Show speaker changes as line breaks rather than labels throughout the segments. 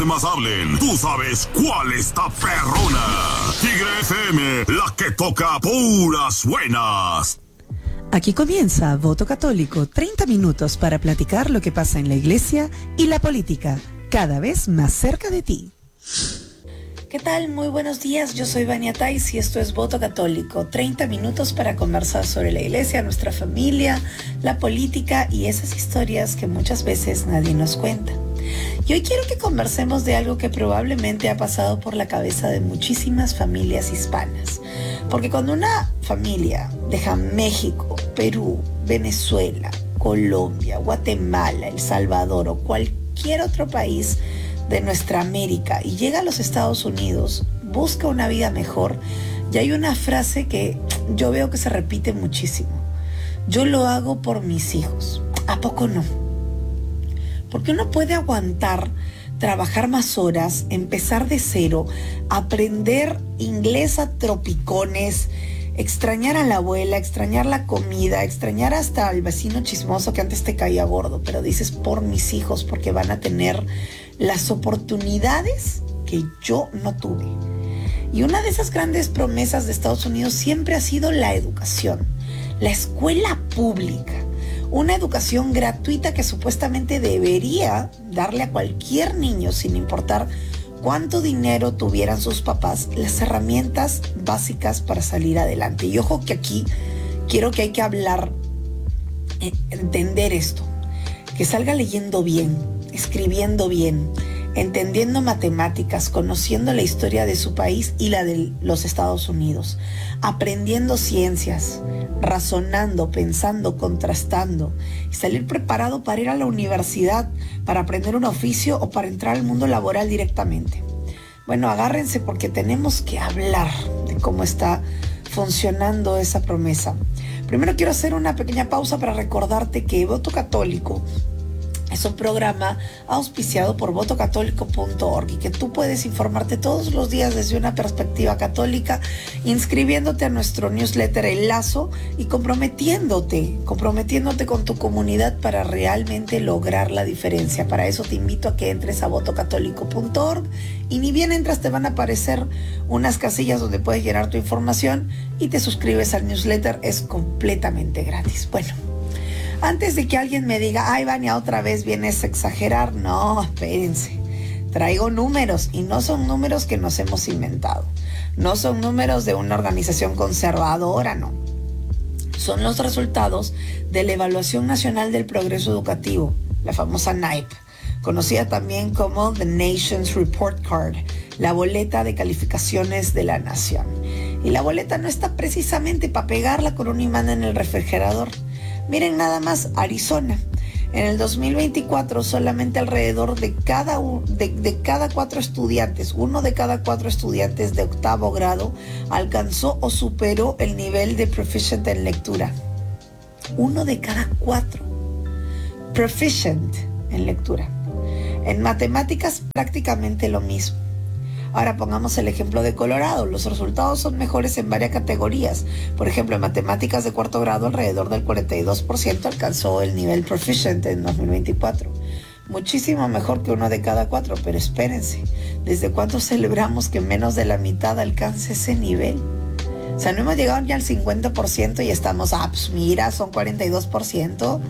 Más hablen, tú sabes cuál está perrona. Tigre FM, la que toca puras buenas.
Aquí comienza Voto Católico, 30 minutos para platicar lo que pasa en la iglesia y la política, cada vez más cerca de ti. ¿Qué tal? Muy buenos días, yo soy Vania Tais y esto es Voto Católico, 30 minutos para conversar sobre la iglesia, nuestra familia, la política y esas historias que muchas veces nadie nos cuenta. Y hoy quiero que conversemos de algo que probablemente ha pasado por la cabeza de muchísimas familias hispanas. Porque cuando una familia deja México, Perú, Venezuela, Colombia, Guatemala, El Salvador o cualquier otro país de nuestra América y llega a los Estados Unidos, busca una vida mejor, y hay una frase que yo veo que se repite muchísimo. Yo lo hago por mis hijos. ¿A poco no? Porque uno puede aguantar, trabajar más horas, empezar de cero, aprender inglés a tropicones, extrañar a la abuela, extrañar la comida, extrañar hasta al vecino chismoso que antes te caía gordo, pero dices por mis hijos porque van a tener las oportunidades que yo no tuve. Y una de esas grandes promesas de Estados Unidos siempre ha sido la educación, la escuela pública. Una educación gratuita que supuestamente debería darle a cualquier niño, sin importar cuánto dinero tuvieran sus papás, las herramientas básicas para salir adelante. Y ojo que aquí quiero que hay que hablar, entender esto, que salga leyendo bien, escribiendo bien, entendiendo matemáticas, conociendo la historia de su país y la de los Estados Unidos, aprendiendo ciencias, razonando, pensando, contrastando y salir preparado para ir a la universidad, para aprender un oficio o para entrar al mundo laboral directamente. Bueno, agárrense porque tenemos que hablar de cómo está funcionando esa promesa. Primero quiero hacer una pequeña pausa para recordarte que Voto Católico es un programa auspiciado por votocatólico.org y que tú puedes informarte todos los días desde una perspectiva católica, inscribiéndote a nuestro newsletter El Lazo y comprometiéndote con tu comunidad para realmente lograr la diferencia. Para eso te invito a que entres a votocatólico.org y ni bien entras te van a aparecer unas casillas donde puedes llenar tu información y te suscribes al newsletter, es completamente gratis. Bueno, antes de que alguien me diga, ay, Vania, otra vez vienes a exagerar. No, espérense. Traigo números y no son números que nos hemos inventado. No son números de una organización conservadora, no. Son los resultados de la Evaluación Nacional del Progreso Educativo, la famosa NAEP, conocida también como The Nation's Report Card, la boleta de calificaciones de la nación. Y la boleta no está precisamente para pegarla con un imán en el refrigerador. Miren nada más, Arizona. En el 2024 solamente alrededor de cada 4 estudiantes, uno de cada 4 estudiantes de octavo grado alcanzó o superó el nivel de proficient en lectura. Uno de cada 4. Proficient en lectura. En matemáticas prácticamente lo mismo. Ahora pongamos el ejemplo de Colorado. Los resultados son mejores en varias categorías. Por ejemplo, en matemáticas de cuarto grado, alrededor del 42% alcanzó el nivel proficient en 2024. Muchísimo mejor que uno de cada 4, pero espérense, ¿desde cuándo celebramos que menos de la mitad alcance ese nivel? O sea, no hemos llegado ya al 50% y estamos, pues mira, son 42%.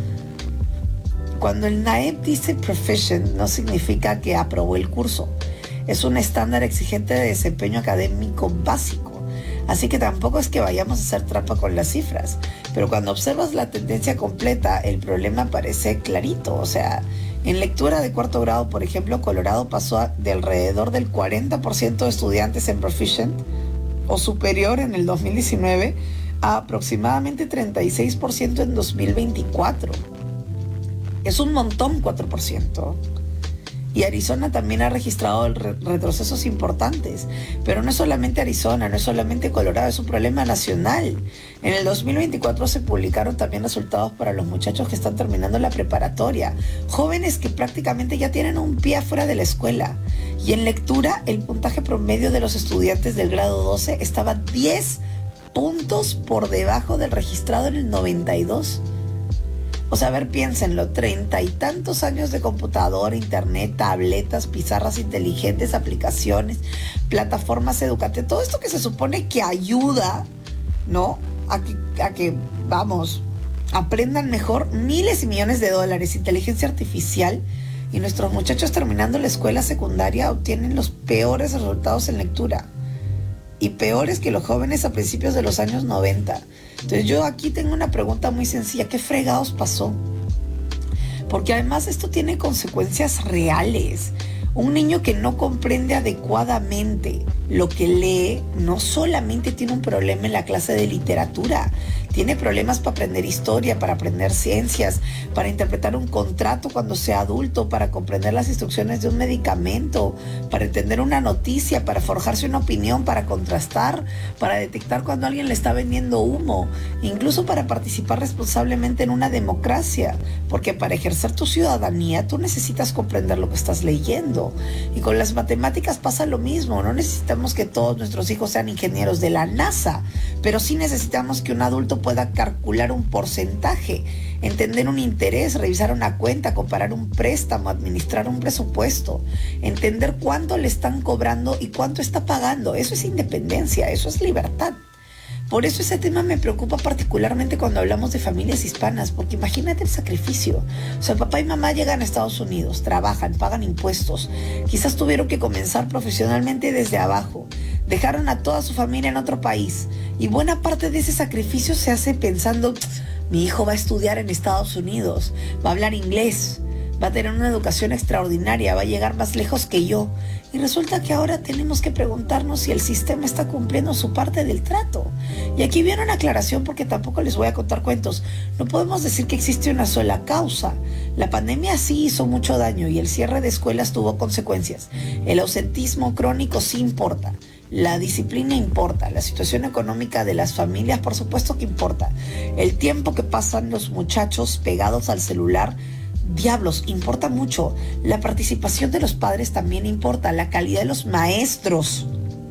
Cuando el NAEP dice proficient, no significa que aprobó el curso. Es un estándar exigente de desempeño académico básico. Así que tampoco es que vayamos a hacer trampa con las cifras. Pero cuando observas la tendencia completa, el problema parece clarito. O sea, en lectura de cuarto grado, por ejemplo, Colorado pasó de alrededor del 40% de estudiantes en proficient o superior en el 2019 a aproximadamente 36% en 2024. Es un montón, 4%. Y Arizona también ha registrado retrocesos importantes. Pero no es solamente Arizona, no es solamente Colorado, es un problema nacional. En el 2024 se publicaron también resultados para los muchachos que están terminando la preparatoria. Jóvenes que prácticamente ya tienen un pie afuera de la escuela. Y en lectura, el puntaje promedio de los estudiantes del grado 12 estaba 10 puntos por debajo del registrado en el 92. O sea, a ver, piénsenlo, 30 y tantos años de computadora, internet, tabletas, pizarras inteligentes, aplicaciones, plataformas educativas, todo esto que se supone que ayuda, ¿no? A que vamos, aprendan mejor, miles y millones de dólares, inteligencia artificial, y nuestros muchachos terminando la escuela secundaria obtienen los peores resultados en lectura. Y peores que los jóvenes a principios de los años 90. Entonces yo aquí tengo una pregunta muy sencilla. ¿Qué fregados pasó? Porque además esto tiene consecuencias reales. Un niño que no comprende adecuadamente lo que lee no solamente tiene un problema en la clase de literatura, tiene problemas para aprender historia, para aprender ciencias, para interpretar un contrato cuando sea adulto, para comprender las instrucciones de un medicamento, para entender una noticia, para forjarse una opinión, para contrastar, para detectar cuando alguien le está vendiendo humo, incluso para participar responsablemente en una democracia, porque para ejercer tu ciudadanía tú necesitas comprender lo que estás leyendo. Y con las matemáticas pasa lo mismo, no necesitamos que todos nuestros hijos sean ingenieros de la NASA, pero sí necesitamos que un adulto pueda calcular un porcentaje, entender un interés, revisar una cuenta, comparar un préstamo, administrar un presupuesto, entender cuánto le están cobrando y cuánto está pagando. Eso es independencia, eso es libertad. Por eso ese tema me preocupa particularmente cuando hablamos de familias hispanas, porque imagínate el sacrificio. O sea, papá y mamá llegan a Estados Unidos, trabajan, pagan impuestos, quizás tuvieron que comenzar profesionalmente desde abajo, dejaron a toda su familia en otro país, y buena parte de ese sacrificio se hace pensando, mi hijo va a estudiar en Estados Unidos, va a hablar inglés, va a tener una educación extraordinaria, va a llegar más lejos que yo. Y resulta que ahora tenemos que preguntarnos si el sistema está cumpliendo su parte del trato. Y aquí viene una aclaración porque tampoco les voy a contar cuentos. No podemos decir que existe una sola causa. La pandemia sí hizo mucho daño y el cierre de escuelas tuvo consecuencias. El ausentismo crónico sí importa. La disciplina importa, la situación económica de las familias por supuesto que importa. El tiempo que pasan los muchachos pegados al celular, diablos, importa mucho. La participación de los padres también importa. La calidad de los maestros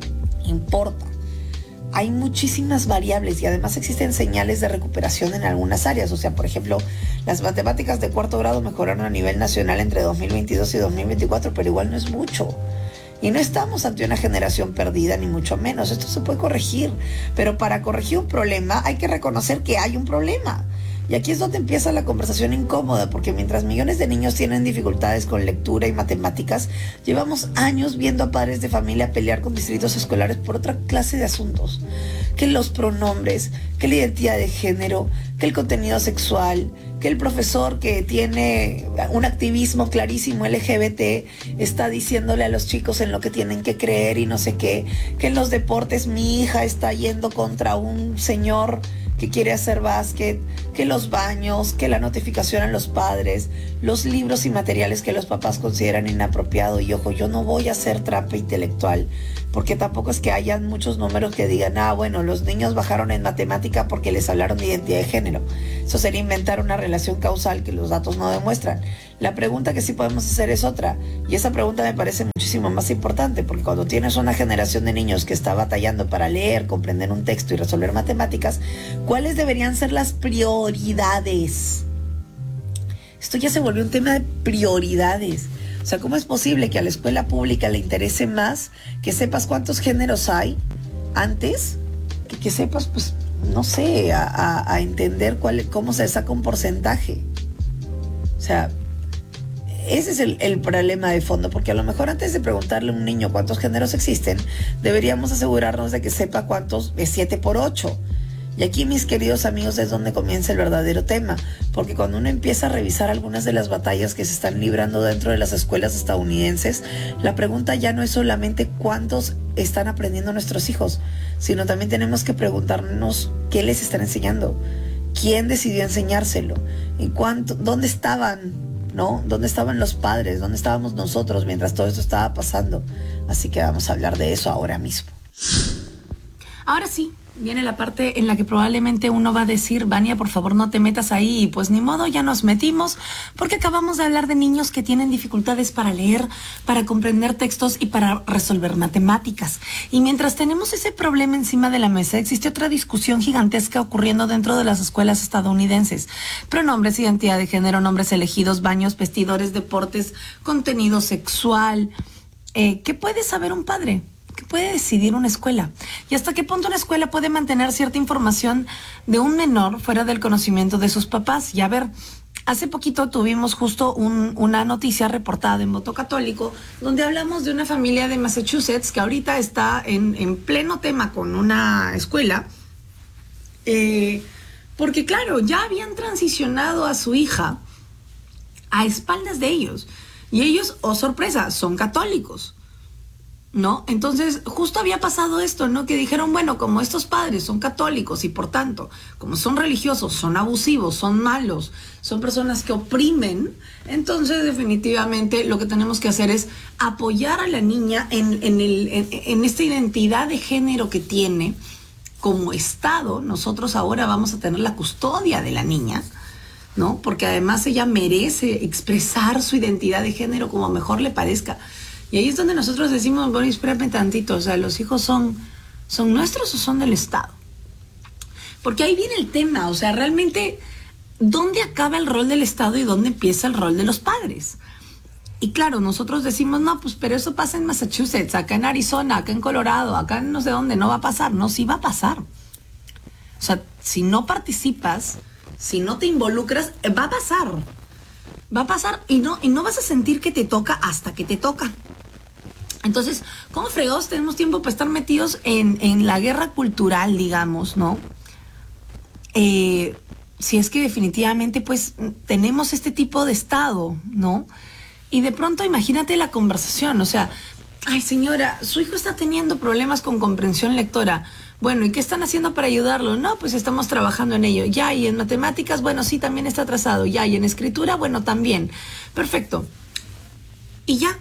importa. Hay muchísimas variables y además existen señales de recuperación en algunas áreas. O sea, por ejemplo, las matemáticas de cuarto grado mejoraron a nivel nacional entre 2022 y 2024, pero igual no es mucho. Y no estamos ante una generación perdida, ni mucho menos. Esto se puede corregir. Pero para corregir un problema hay que reconocer que hay un problema. Y aquí es donde empieza la conversación incómoda, porque mientras millones de niños tienen dificultades con lectura y matemáticas, llevamos años viendo a padres de familia pelear con distritos escolares por otra clase de asuntos. Que los pronombres, que la identidad de género, que el contenido sexual, que el profesor que tiene un activismo clarísimo LGBT está diciéndole a los chicos en lo que tienen que creer y no sé qué, que en los deportes mi hija está yendo contra un señor que quiere hacer básquet, que los baños, que la notificación a los padres, los libros y materiales que los papás consideran inapropiados. Y ojo, yo no voy a hacer trampa intelectual, porque tampoco es que hayan muchos números que digan, bueno, los niños bajaron en matemática porque les hablaron de identidad de género. Eso sería inventar una relación causal que los datos no demuestran. La pregunta que sí podemos hacer es otra, y esa pregunta me parece muchísimo más importante, porque cuando tienes una generación de niños que está batallando para leer, comprender un texto y resolver matemáticas, ¿cuáles deberían ser las prioridades? Esto ya se volvió un tema de prioridades. O sea, ¿cómo es posible que a la escuela pública le interese más que sepas cuántos géneros hay antes que sepas, pues, no sé, a entender cómo se saca un porcentaje? O sea, ese es el problema de fondo, porque a lo mejor antes de preguntarle a un niño cuántos géneros existen, deberíamos asegurarnos de que sepa cuántos es 7 por 8. Y aquí, mis queridos amigos, es donde comienza el verdadero tema, porque cuando uno empieza a revisar algunas de las batallas que se están librando dentro de las escuelas estadounidenses, la pregunta ya no es solamente cuántos están aprendiendo nuestros hijos, sino también tenemos que preguntarnos qué les están enseñando, quién decidió enseñárselo, y dónde estaban, ¿no? ¿Dónde estaban los padres? ¿Dónde estábamos nosotros mientras todo esto estaba pasando? Así que vamos a hablar de eso ahora mismo. Ahora sí, viene la parte en la que probablemente uno va a decir, Vania, por favor no te metas ahí, y pues ni modo, ya nos metimos, porque acabamos de hablar de niños que tienen dificultades para leer, para comprender textos y para resolver matemáticas. Y mientras tenemos ese problema encima de la mesa, existe otra discusión gigantesca ocurriendo dentro de las escuelas estadounidenses. Pronombres, identidad de género, nombres elegidos, baños, vestidores, deportes, contenido sexual. ¿Qué puede saber un padre? ¿Qué puede decidir una escuela? ¿Y hasta qué punto una escuela puede mantener cierta información de un menor fuera del conocimiento de sus papás? Y a ver, hace poquito tuvimos justo una noticia reportada en Voto Católico, donde hablamos de una familia de Massachusetts que ahorita está en pleno tema con una escuela, porque claro, ya habían transicionado a su hija a espaldas de ellos. Y ellos, oh sorpresa, son católicos, ¿no? Entonces, justo había pasado esto, ¿no? Que dijeron, bueno, como estos padres son católicos y por tanto, como son religiosos, son abusivos, son malos, son personas que oprimen, entonces definitivamente lo que tenemos que hacer es apoyar a la niña en esta identidad de género que tiene. Como Estado, nosotros ahora vamos a tener la custodia de la niña, ¿no? Porque además ella merece expresar su identidad de género como mejor le parezca. Y ahí es donde nosotros decimos, bueno, espérame tantito, o sea, ¿los hijos son nuestros o son del Estado? Porque ahí viene el tema, o sea, realmente, ¿dónde acaba el rol del Estado y dónde empieza el rol de los padres? Y claro, nosotros decimos, no, pues, pero eso pasa en Massachusetts, acá en Arizona, acá en Colorado, acá en no sé dónde, no va a pasar. No, sí va a pasar. O sea, si no participas, si no te involucras, va a pasar. Va a pasar y no vas a sentir que te toca hasta que te toca. Entonces, ¿cómo fregados tenemos tiempo para estar metidos en la guerra cultural, digamos, ¿no? Si es que definitivamente, pues, tenemos este tipo de estado, ¿no? Y de pronto, imagínate la conversación, o sea, ay, señora, su hijo está teniendo problemas con comprensión lectora. Bueno, ¿y qué están haciendo para ayudarlo? No, pues estamos trabajando en ello. Ya, y en matemáticas, bueno, sí, también está atrasado. Ya, y en escritura, bueno, también. Perfecto. Y ya.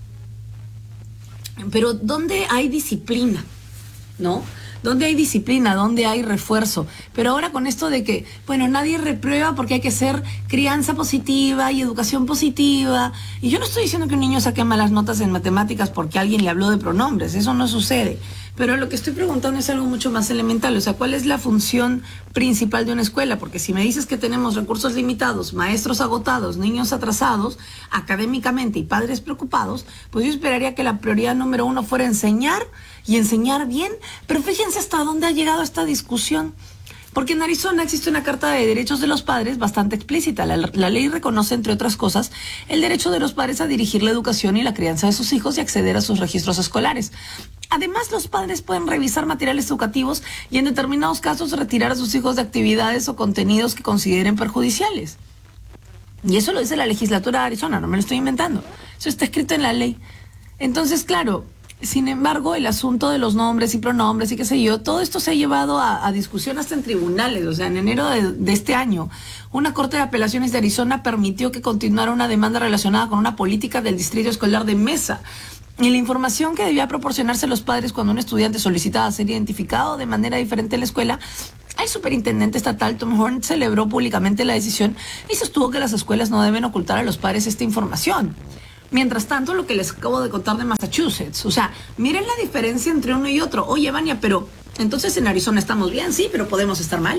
Pero ¿dónde hay disciplina? ¿No? ¿Dónde hay disciplina? ¿Dónde hay refuerzo? Pero ahora con esto de que, bueno, nadie reprueba porque hay que ser crianza positiva y educación positiva. Y yo no estoy diciendo que un niño saque malas notas en matemáticas porque alguien le habló de pronombres. Eso no sucede. Pero lo que estoy preguntando es algo mucho más elemental. O sea, ¿cuál es la función principal de una escuela? Porque si me dices que tenemos recursos limitados, maestros agotados, niños atrasados académicamente y padres preocupados, pues yo esperaría que la prioridad número 1 fuera enseñar y enseñar bien. Pero fíjense hasta dónde ha llegado esta discusión. Porque en Arizona existe una Carta de Derechos de los Padres bastante explícita. La ley reconoce, entre otras cosas, el derecho de los padres a dirigir la educación y la crianza de sus hijos y acceder a sus registros escolares. Además, los padres pueden revisar materiales educativos y en determinados casos retirar a sus hijos de actividades o contenidos que consideren perjudiciales. Y eso lo dice la legislatura de Arizona, no me lo estoy inventando. Eso está escrito en la ley. Entonces, claro, sin embargo, el asunto de los nombres y pronombres y qué sé yo, todo esto se ha llevado a discusión hasta en tribunales. O sea, en enero de este año, una corte de apelaciones de Arizona permitió que continuara una demanda relacionada con una política del distrito escolar de Mesa. Y la información que debía proporcionarse a los padres cuando un estudiante solicitaba ser identificado de manera diferente en la escuela, el superintendente estatal Tom Horn celebró públicamente la decisión y sostuvo que las escuelas no deben ocultar a los padres esta información. Mientras tanto, lo que les acabo de contar de Massachusetts, o sea, miren la diferencia entre uno y otro. Oye, Vania, pero entonces en Arizona estamos bien, sí, pero podemos estar mal.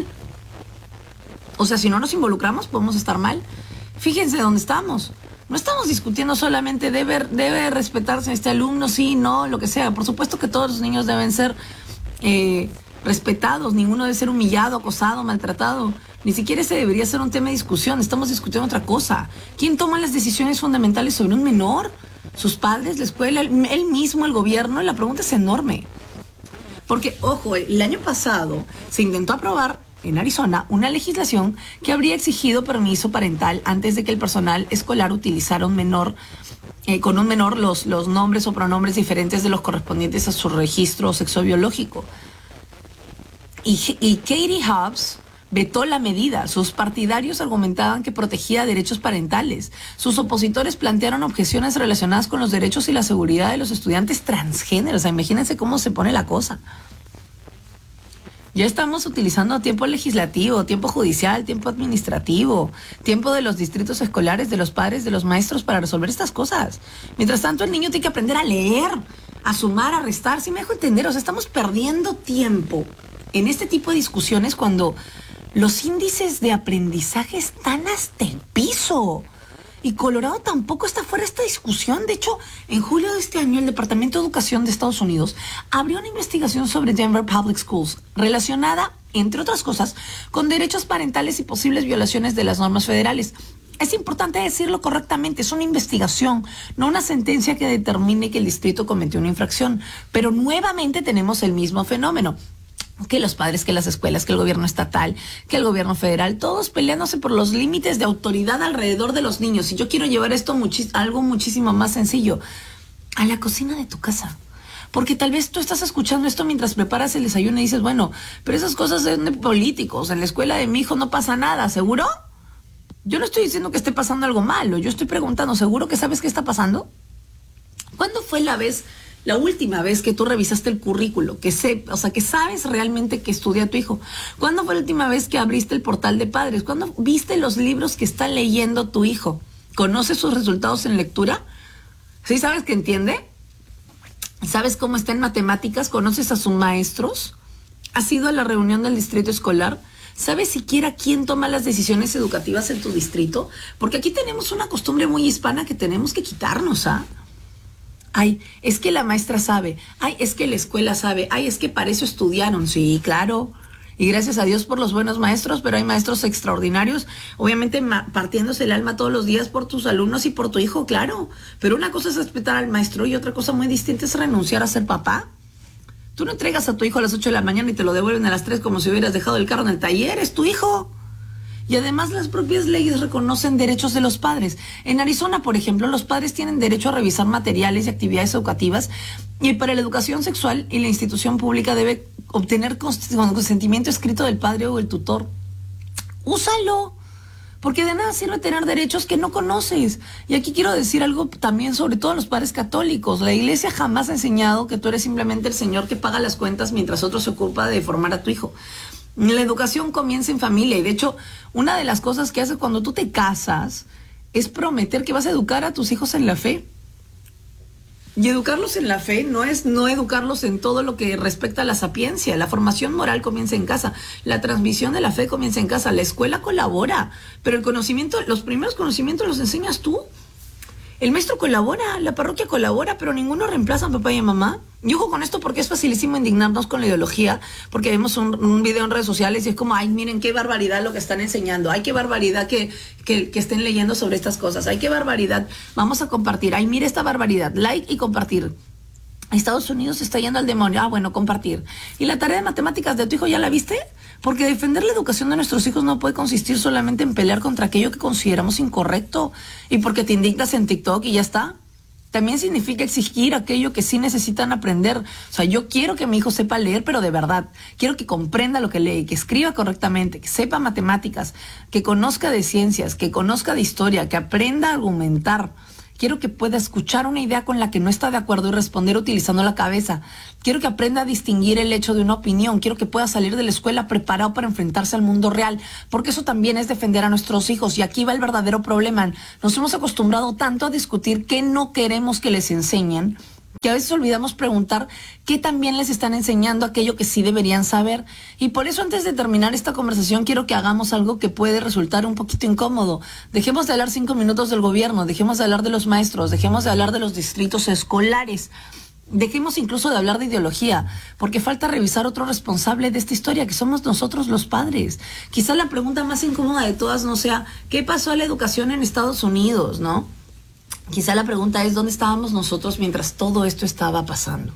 O sea, si no nos involucramos, podemos estar mal. Fíjense dónde estamos. No estamos discutiendo solamente debe respetarse este alumno, sí, no, lo que sea. Por supuesto que todos los niños deben ser respetados, ninguno debe ser humillado, acosado, maltratado. Ni siquiera ese debería ser un tema de discusión, estamos discutiendo otra cosa. ¿Quién toma las decisiones fundamentales sobre un menor? ¿Sus padres, la escuela, él mismo, el gobierno? La pregunta es enorme. Porque, ojo, el año pasado se intentó aprobar en Arizona una legislación que habría exigido permiso parental antes de que el personal escolar utilizara con un menor los nombres o pronombres diferentes de los correspondientes a su registro sexobiológico. Y Katie Hobbs vetó la medida. Sus partidarios argumentaban que protegía derechos parentales. Sus opositores plantearon objeciones relacionadas con los derechos y la seguridad de los estudiantes transgénero. O sea, imagínense cómo se pone la cosa. Ya estamos utilizando tiempo legislativo, tiempo judicial, tiempo administrativo, tiempo de los distritos escolares, de los padres, de los maestros para resolver estas cosas. Mientras tanto, el niño tiene que aprender a leer, a sumar, a restar. ¿Sí me dejo entender? O sea, estamos perdiendo tiempo en este tipo de discusiones cuando los índices de aprendizaje están hasta el piso. Y Colorado tampoco está fuera de esta discusión. De hecho, en julio de este año, el Departamento de Educación de Estados Unidos abrió una investigación sobre Denver Public Schools relacionada, entre otras cosas, con derechos parentales y posibles violaciones de las normas federales. Es importante decirlo correctamente, es una investigación, no una sentencia que determine que el distrito cometió una infracción. Pero nuevamente tenemos el mismo fenómeno. Que los padres, que las escuelas, que el gobierno estatal, que el gobierno federal, todos peleándose por los límites de autoridad alrededor de los niños. Y yo quiero llevar esto algo muchísimo más sencillo, a la cocina de tu casa. Porque tal vez tú estás escuchando esto mientras preparas el desayuno y dices, bueno, pero esas cosas son de políticos, en la escuela de mi hijo no pasa nada, ¿seguro? Yo no estoy diciendo que esté pasando algo malo, yo estoy preguntando, ¿seguro que sabes qué está pasando? ¿Cuándo fue la última vez que tú revisaste el currículo, que sabes realmente que estudia tu hijo? ¿Cuándo fue la última vez que abriste el portal de padres? ¿Cuándo viste los libros que está leyendo tu hijo? ¿Conoces sus resultados en lectura? ¿Sí sabes que entiende? ¿Sabes cómo está en matemáticas? ¿Conoces a sus maestros? ¿Has ido a la reunión del distrito escolar? ¿Sabes siquiera quién toma las decisiones educativas en tu distrito? Porque aquí tenemos una costumbre muy hispana que tenemos que quitarnos, ¿ah? Ay, es que la maestra sabe. Ay, es que la escuela sabe. Ay, es que para eso estudiaron. Sí, claro. Y gracias a Dios por los buenos maestros, pero hay maestros extraordinarios, obviamente partiéndose el alma todos los días por tus alumnos y por tu hijo, claro. Pero una cosa es respetar al maestro y otra cosa muy distinta es renunciar a ser papá. Tú no entregas a tu hijo a las 8 de la mañana y te lo devuelven a las 3 como si hubieras dejado el carro en el taller. Es tu hijo. Y además las propias leyes reconocen derechos de los padres. En Arizona, por ejemplo, los padres tienen derecho a revisar materiales y actividades educativas, y para la educación sexual y la institución pública debe obtener consentimiento escrito del padre o del tutor. Úsalo, porque de nada sirve tener derechos que no conoces. Y aquí quiero decir algo también sobre todo a los padres católicos. La iglesia jamás ha enseñado que tú eres simplemente el señor que paga las cuentas mientras otro se ocupa de formar a tu hijo. La educación comienza en familia, y de hecho, una de las cosas que haces cuando tú te casas es prometer que vas a educar a tus hijos en la fe. Y educarlos en la fe no es no educarlos en todo lo que respecta a la sapiencia. La formación moral comienza en casa, la transmisión de la fe comienza en casa, la escuela colabora, pero el conocimiento, los primeros conocimientos los enseñas tú. El maestro colabora, la parroquia colabora, pero ninguno reemplaza a papá y a mamá. Y ojo con esto porque es facilísimo indignarnos con la ideología, porque vemos un video en redes sociales y es como, ay, miren qué barbaridad lo que están enseñando, ay, qué barbaridad que estén leyendo sobre estas cosas, ay, qué barbaridad, vamos a compartir, ay, mire esta barbaridad, like y compartir. Estados Unidos está yendo al demonio, bueno, compartir. ¿Y la tarea de matemáticas de tu hijo ya la viste? Porque defender la educación de nuestros hijos no puede consistir solamente en pelear contra aquello que consideramos incorrecto y porque te indignas en TikTok y ya está. También significa exigir aquello que sí necesitan aprender. O sea, yo quiero que mi hijo sepa leer, pero de verdad. Quiero que comprenda lo que lee, que escriba correctamente, que sepa matemáticas, que conozca de ciencias, que conozca de historia, que aprenda a argumentar. Quiero que pueda escuchar una idea con la que no está de acuerdo y responder utilizando la cabeza. Quiero que aprenda a distinguir el hecho de una opinión. Quiero que pueda salir de la escuela preparado para enfrentarse al mundo real, porque eso también es defender a nuestros hijos. Y aquí va el verdadero problema. Nos hemos acostumbrado tanto a discutir qué no queremos que les enseñen, que a veces olvidamos preguntar qué también les están enseñando aquello que sí deberían saber. Y por eso, antes de terminar esta conversación, quiero que hagamos algo que puede resultar un poquito incómodo. Dejemos de hablar 5 minutos del gobierno, dejemos de hablar de los maestros, dejemos de hablar de los distritos escolares, dejemos incluso de hablar de ideología, porque falta revisar otro responsable de esta historia, que somos nosotros los padres. Quizá la pregunta más incómoda de todas no sea ¿qué pasó a la educación en Estados Unidos?, ¿no? Quizá la pregunta es ¿dónde estábamos nosotros mientras todo esto estaba pasando?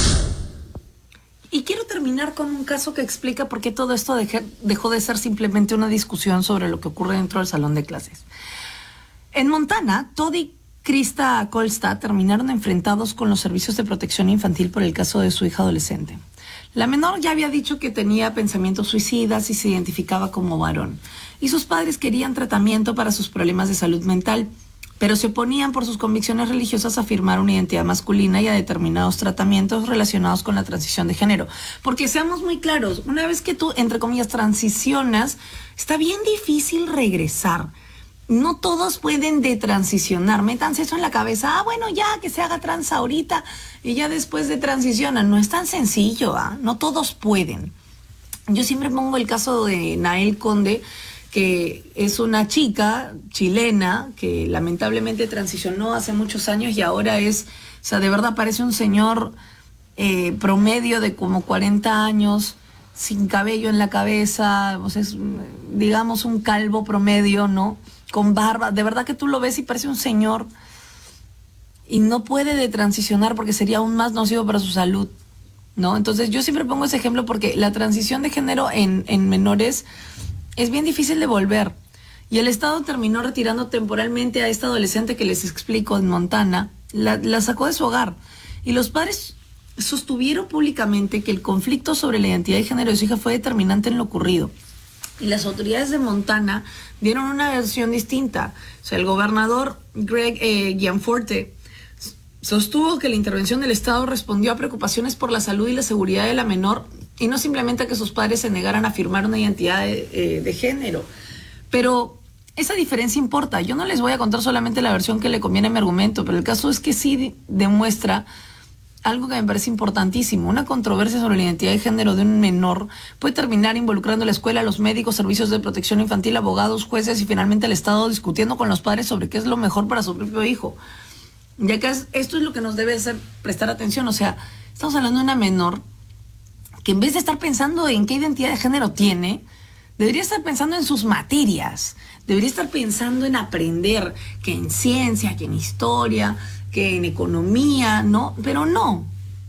Y quiero terminar con un caso que explica por qué todo esto dejó de ser simplemente una discusión sobre lo que ocurre dentro del salón de clases. En Montana, Todd y Krista Kolstad terminaron enfrentados con los servicios de protección infantil por el caso de su hija adolescente. La menor ya había dicho que tenía pensamientos suicidas y se identificaba como varón. Y sus padres querían tratamiento para sus problemas de salud mental.
pero se oponían por sus convicciones religiosas a afirmar una identidad masculina y a determinados tratamientos relacionados con la transición de género. Porque seamos muy claros, una vez que tú, entre comillas, transicionas, está bien difícil regresar. No todos pueden detransicionar. Métanse eso en la cabeza. Bueno, ya que se haga trans ahorita y ya después de transicionan. No es tan sencillo, no todos pueden. Yo siempre pongo el caso de Nael Conde, que es una chica chilena que lamentablemente transicionó hace muchos años y ahora es, o sea, de verdad parece un señor promedio de como 40 años, sin cabello en la cabeza, o sea, es, digamos, un calvo promedio, ¿no? Con barba, de verdad que tú lo ves y parece un señor y no puede detransicionar porque sería aún más nocivo para su salud, ¿no? Entonces yo siempre pongo ese ejemplo porque la transición de género en menores es bien difícil de volver. Y el Estado terminó retirando temporalmente a esta adolescente que les explico en Montana, la sacó de su hogar. Y los padres sostuvieron públicamente que el conflicto sobre la identidad de género de su hija fue determinante en lo ocurrido. Y las autoridades de Montana dieron una versión distinta. O sea, el gobernador Greg Gianforte sostuvo que la intervención del Estado respondió a preocupaciones por la salud y la seguridad de la menor y no simplemente a que sus padres se negaran a afirmar una identidad de género. Pero esa diferencia importa. Yo no les voy a contar solamente la versión que le conviene a mi argumento, pero el caso es que sí demuestra algo que me parece importantísimo. Una controversia sobre la identidad de género de un menor puede terminar involucrando a la escuela, los médicos, servicios de protección infantil, abogados, jueces y finalmente el Estado discutiendo con los padres sobre qué es lo mejor para su propio hijo. Ya que esto es lo que nos debe hacer prestar atención. O sea, estamos hablando de una menor que en vez de estar pensando en qué identidad de género tiene, debería estar pensando en sus materias, debería estar pensando en aprender, que en ciencia, que en historia, que en economía, ¿no? Pero no.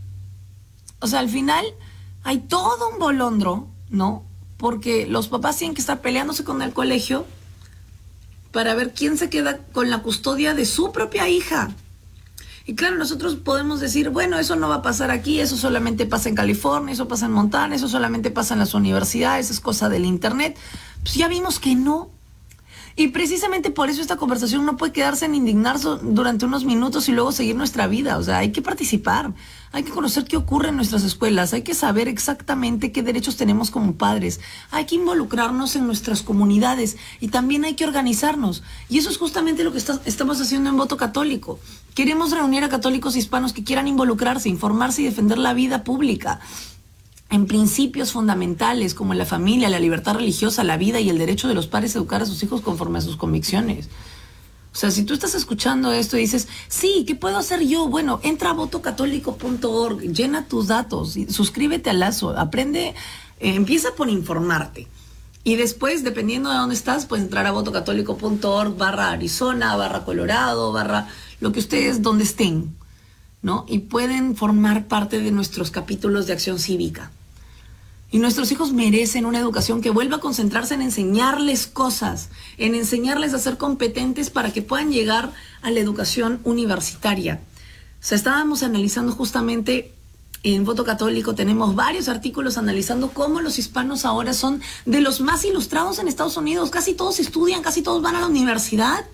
O sea, al final hay todo un bolondro, ¿no? Porque los papás tienen que estar peleándose con el colegio para ver quién se queda con la custodia de su propia hija. Y claro, nosotros podemos decir, bueno, eso no va a pasar aquí, eso solamente pasa en California, eso pasa en Montana, eso solamente pasa en las universidades, es cosa del internet. Pues ya vimos que no. Y precisamente por eso esta conversación no puede quedarse en indignarse durante unos minutos y luego seguir nuestra vida. O sea, hay que participar, hay que conocer qué ocurre en nuestras escuelas, hay que saber exactamente qué derechos tenemos como padres, hay que involucrarnos en nuestras comunidades y también hay que organizarnos. Y eso es justamente lo que estamos haciendo en Voto Católico. Queremos reunir a católicos hispanos que quieran involucrarse, informarse y defender la vida pública en principios fundamentales como la familia, la libertad religiosa, la vida y el derecho de los padres a educar a sus hijos conforme a sus convicciones. O sea, si tú estás escuchando esto y dices, sí, ¿qué puedo hacer yo? Bueno, entra a votocatólico.org, llena tus datos, suscríbete al Lazo, aprende, empieza por informarte. Y después, dependiendo de dónde estás, puedes entrar a votocatólico.org/Arizona, /Colorado, lo que ustedes, donde estén, ¿no? Y pueden formar parte de nuestros capítulos de acción cívica. Y nuestros hijos merecen una educación que vuelva a concentrarse en enseñarles cosas, en enseñarles a ser competentes para que puedan llegar a la educación universitaria. O sea, estábamos analizando justamente en Voto Católico, tenemos varios artículos analizando cómo los hispanos ahora son de los más ilustrados en Estados Unidos. Casi todos estudian, casi todos van a la universidad.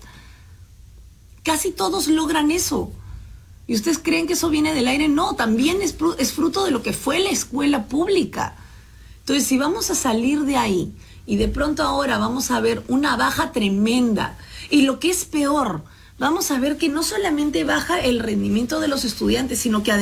Casi todos logran eso. ¿Y ustedes creen que eso viene del aire? No, también es fruto de lo que fue la escuela pública. Entonces, si vamos a salir de ahí y de pronto ahora vamos a ver una baja tremenda, y lo que es peor, vamos a ver que no solamente baja el rendimiento de los estudiantes, sino que además